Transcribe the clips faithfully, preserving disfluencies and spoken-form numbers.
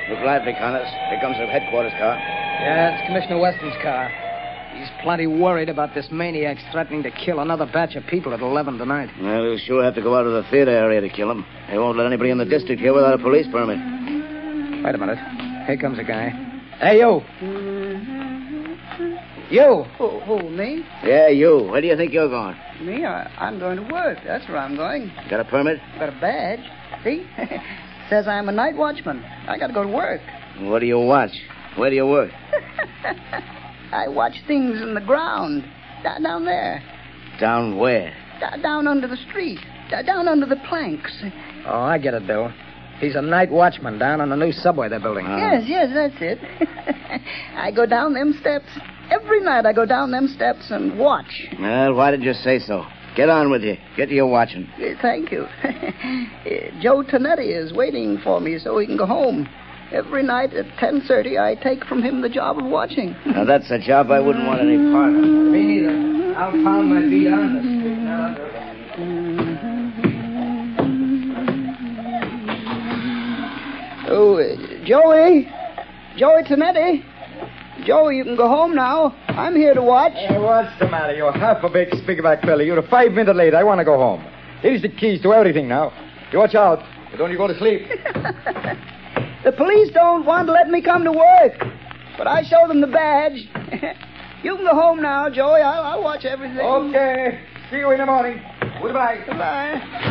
Look lively, Connors. Here comes the headquarters car. Yeah, it's Commissioner Weston's car. He's plenty worried about this maniac threatening to kill another batch of people at eleven tonight. Well, he'll sure have to go out of the theater area to kill him. They won't let anybody in the district here without a police permit. Wait a minute. Here comes a guy. Hey, you. You. Who, who, me? Yeah, you. Where do you think you're going? Me? I, I'm going to work. That's where I'm going. Got a permit? Got a badge. See? Says I'm a night watchman. I got to go to work. What do you watch? Where do you work? I watch things in the ground. Da- down there. Down where? Da- down under the street. Da- down under the planks. Oh, I get it, Bill. He's a night watchman down on the new subway they're building. Oh. Yes, yes, that's it. I go down them steps. Every night I go down them steps and watch. Well, why did you say so? Get on with you. Get to your watching. Uh, Thank you. Uh, Joe Tonetti is waiting for me so he can go home. Every night at ten thirty, I take from him the job of watching. Now, that's a job I wouldn't want any part of. Me neither. I'll pound my feet on the street now. Oh, uh, Joey. Joey Tonetti. Joey, you can go home now. I'm here to watch. Hey, what's the matter? You're half a big speakerback fella. You're five minutes late. I want to go home. Here's the keys to everything now. You watch out. But don't you go to sleep. The police don't want to let me come to work, but I show them the badge. You can go home now, Joey. I'll, I'll watch everything. Okay. See you in the morning. Goodbye. Goodbye.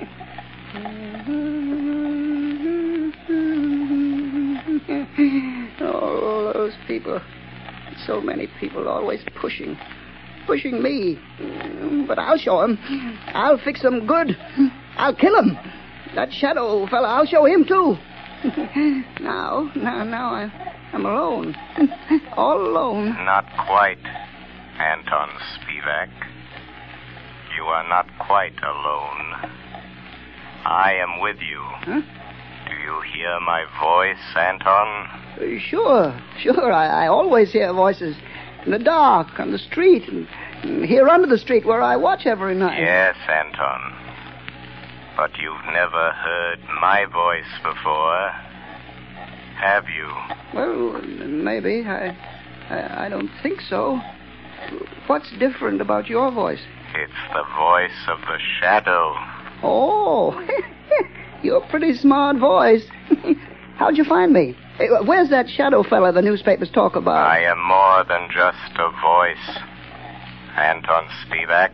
Oh, those people. So many people always pushing. Pushing me. But I'll show them. I'll fix them good. I'll kill him. That shadow fella, I'll show him, too. now, now, now I'm, I'm alone. All alone. Not quite, Anton Spivak. You are not quite alone. I am with you. Huh? Do you hear my voice, Anton? Uh, sure, sure. I, I always hear voices in the dark, on the street, and, and here under the street where I watch every night. Yes, Anton. But you've never heard my voice before, have you? Well, maybe. I, I, I don't think so. What's different about your voice? It's the voice of the shadow. Oh, you're a pretty smart voice. How'd you find me? Hey, where's that shadow fella the newspapers talk about? I am more than just a voice, Anton Spivak.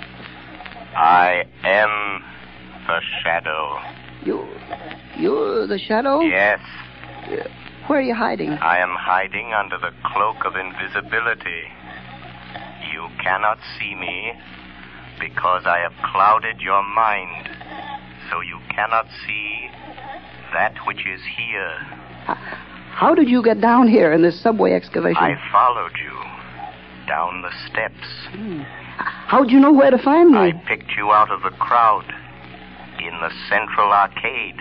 I am the shadow. You... You're the shadow? Yes. Uh, where are you hiding? I am hiding under the cloak of invisibility. You cannot see me because I have clouded your mind, so you cannot see that which is here. How did you get down here in this subway excavation? I followed you down the steps. Hmm. How'd you know where to find me? I picked you out of the crowd in the Central Arcade.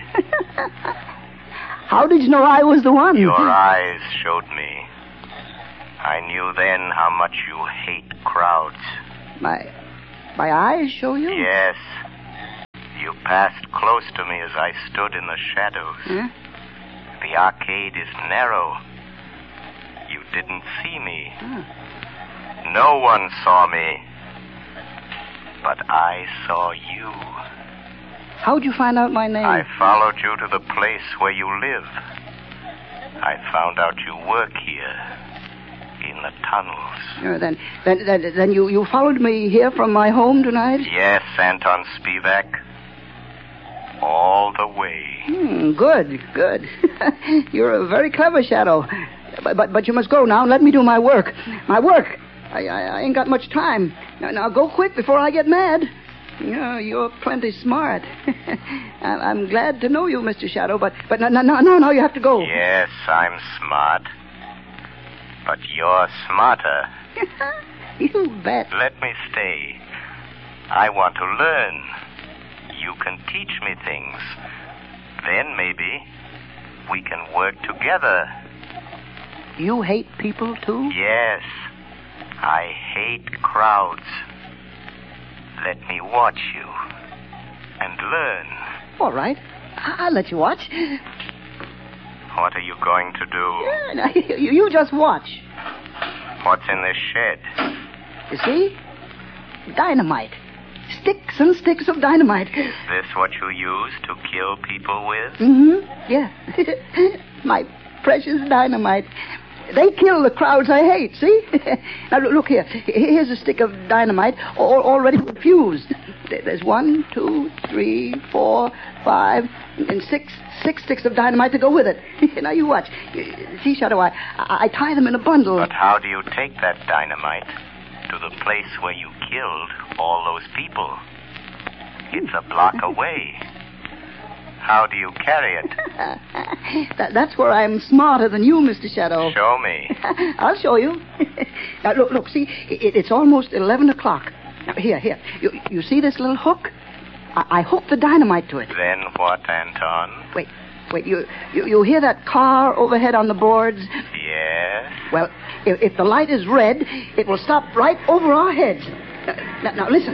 How did you know I was the one? Your eyes showed me. I knew then how much you hate crowds. My... My eyes show you? Yes. You passed close to me as I stood in the shadows. Huh? The arcade is narrow. You didn't see me. Huh. No one saw me. But I saw you. How'd you find out my name? I followed you to the place where you live. I found out you work here. In the tunnels. Uh, then, then, then, then you, you followed me here from my home tonight? Yes, Anton Spivak. All the way. Hmm, good, good. You're a very clever shadow. But, but but you must go now and let me do my work. My work. I, I, I ain't got much time. Now, now go quick before I get mad. Yeah, you're plenty smart. I, I'm glad to know you, Mister Shadow, but but no, no, no, no, you have to go. Yes, I'm smart. But you're smarter. You bet. Let me stay. I want to learn. You can teach me things. Then maybe we can work together. You hate people, too? Yes. I hate crowds. Let me watch you and learn. All right. I- I'll let you watch. What are you going to do? Yeah, now, you, you just watch. What's in this shed? You see? Dynamite. Sticks and sticks of dynamite. Is this what you use to kill people with? Mm-hmm. Yeah. My precious dynamite. They kill the crowds I hate, see? Now, look here. Here's a stick of dynamite all, already fused. There's one, two, three, four, five, and six six sticks of dynamite to go with it. Now, you watch. See, Shadow, I, I tie them in a bundle. But how do you take that dynamite to the place where you killed all those people? It's a block away. How do you carry it? that, that's where I'm smarter than you, Mister Shadow. Show me. I'll show you. Now, look, look, see, it, it's almost eleven o'clock. Now, here, here. You, you see this little hook? I, I hooked the dynamite to it. Then what, Anton? Wait, wait, you, you, you hear that car overhead on the boards? Yes? Well, if, if the light is red, it will stop right over our heads. Now, now listen.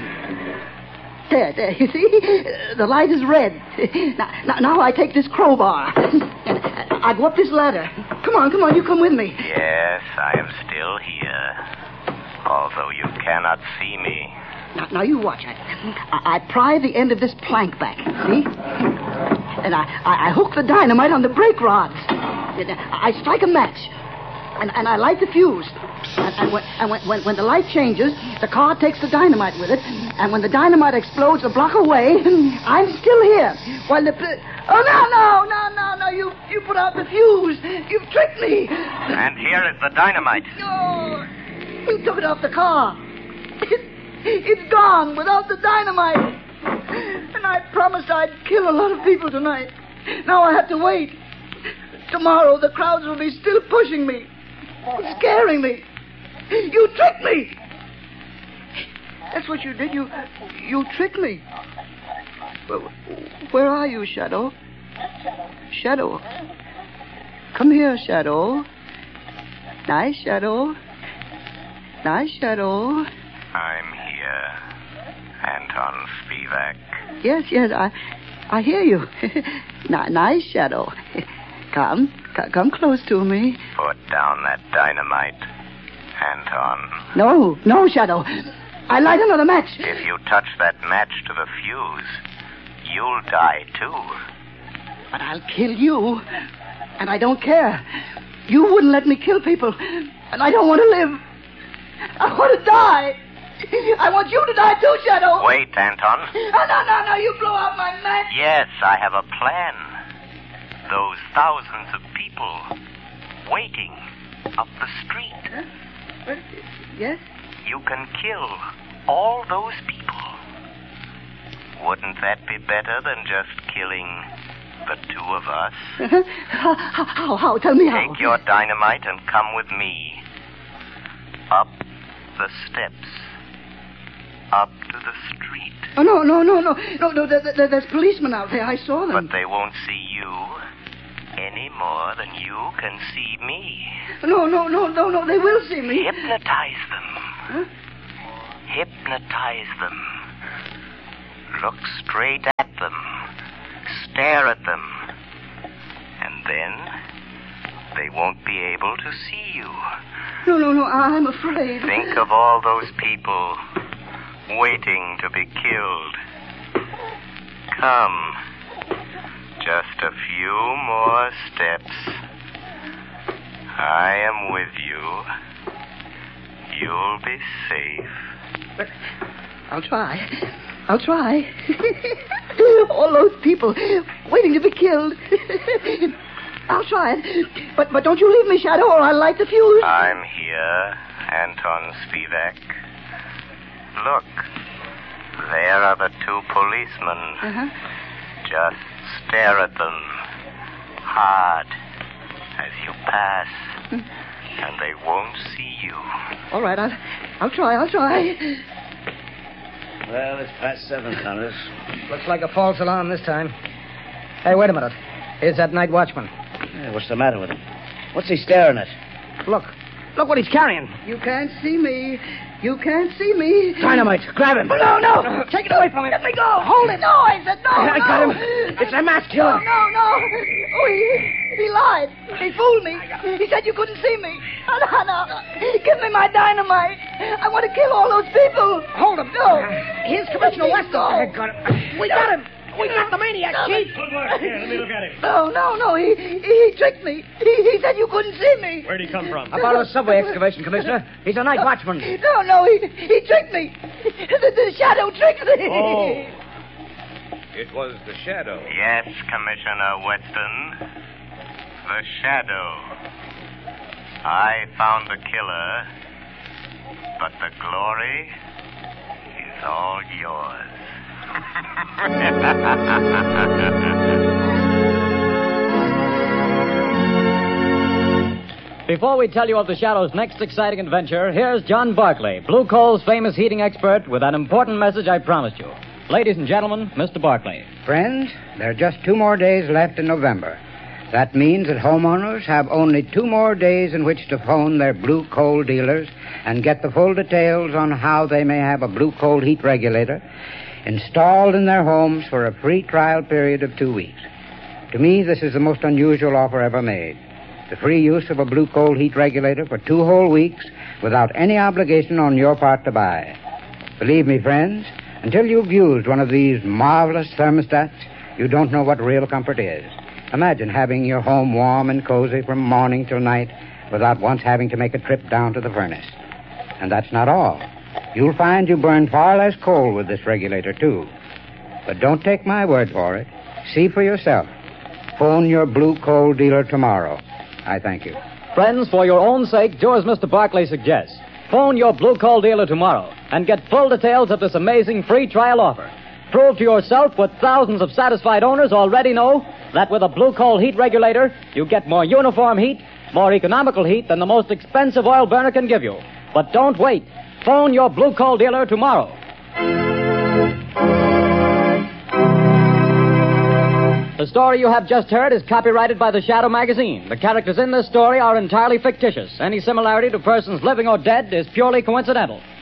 There, there, you see? The light is red. Now, now, now I take this crowbar. And I go up this ladder. Come on, come on, you come with me. Yes, I am still here. Although you cannot see me. Now, now you watch. I, I, I pry the end of this plank back, see? And I, I, I hook the dynamite on the brake rods. I strike a match. And, and I light the fuse. And, and, when, and when, when, when the light changes, the car takes the dynamite with it. And when the dynamite explodes a block away, I'm still here. While the... Oh, no, no, no, no, no. You, you put out the fuse. You've tricked me. And here is the dynamite. No. You took it off the car. It, it's gone without the dynamite. And I promised I'd kill a lot of people tonight. Now I have to wait. Tomorrow the crowds will be still pushing me. Scaring me. You tricked me. That's what you did. You you tricked me. Where, where are you, Shadow? Shadow. Come here, Shadow. Nice, Shadow. Nice, Shadow. I'm here, Anton Spivak. Yes, yes, I I hear you. N- nice, Shadow. Come, c- come close to me. Put down that dynamite, Anton. No, no, Shadow. I light another match. If you touch that match to the fuse, you'll die too. But I'll kill you. And I don't care. You wouldn't let me kill people. And I don't want to live. I want to die. I want you to die too, Shadow. Wait, Anton. No, no, no, no. You blow out my match. Yes, I have a plan. Those thousands of people waiting up the street. Huh? What? Yes? You can kill all those people. Wouldn't that be better than just killing the two of us? how, how, how, how? Tell me how. Take your dynamite and come with me. Up the steps. Up to the street. Oh, no, no, no, no. No, no, there, there, there's policemen out there. I saw them. But they won't see you any more than you can see me. No, no, no, no, no. They will see me. Hypnotize them. Huh? Hypnotize them. Look straight at them. Stare at them. And then they won't be able to see you. No, no, no. I'm afraid. Think of all those people waiting to be killed. Come. Just a few more steps. I am with you. You'll be safe. But I'll try. I'll try. All those people waiting to be killed. I'll try it. But but don't you leave me, Shadow, or I'll light the fuse. I'm here, Anton Spivak. Look. There are the two policemen. Uh-huh. Just stare at them hard as you pass, and they won't see you. All right, I'll, I'll try, I'll try. Well, it's past seven, Congress. Looks like a false alarm this time. Hey, wait a minute. Here's that night watchman. Yeah, what's the matter with him? What's he staring at? Look. Look what he's carrying. You can't see me. You can't see me. Dynamite. Grab him. No, no. Take it away from him. Let me go. Hold it. No, I said no. I no. got him. It's a masked killer. No, no, no. Oh, he, he lied. He fooled me. He said you couldn't see me. Oh, no, no. Give me my dynamite. I want to kill all those people. Hold him. No. Here's Commissioner Weston. No. Got him. We got him. We got the maniac, Chief. Good work. Here, let me look at him. No, no, no. He, he, he tricked me. He, he said you couldn't see me. Where'd he come from? About a subway excavation, Commissioner. He's a night watchman. No, no. He, he tricked me. The, the shadow tricked me. Oh. It was the shadow. Yes, Commissioner Weston. The shadow. I found the killer, but the glory is all yours. Before we tell you of the Shadow's next exciting adventure, here's John Barclay, Blue Coal's famous heating expert, with an important message I promised you. Ladies and gentlemen, Mister Barclay. Friends, there are just two more days left in November. That means that homeowners have only two more days in which to phone their Blue Coal dealers and get the full details on how they may have a Blue Coal heat regulator installed in their homes for a free trial period of two weeks. To me, this is the most unusual offer ever made. The free use of a Blue Coal heat regulator for two whole weeks without any obligation on your part to buy. Believe me, friends, until you've used one of these marvelous thermostats, you don't know what real comfort is. Imagine having your home warm and cozy from morning till night without once having to make a trip down to the furnace. And that's not all. You'll find you burn far less coal with this regulator, too. But don't take my word for it. See for yourself. Phone your Blue Coal dealer tomorrow. I thank you. Friends, for your own sake, do as Mister Barclay suggests. Phone your Blue Coal dealer tomorrow and get full details of this amazing free trial offer. Prove to yourself what thousands of satisfied owners already know, that with a Blue Coal heat regulator, you get more uniform heat, more economical heat than the most expensive oil burner can give you. But don't wait. Phone your Blue Coal dealer tomorrow. The story you have just heard is copyrighted by the Shadow magazine. The characters in this story are entirely fictitious. Any similarity to persons living or dead is purely coincidental.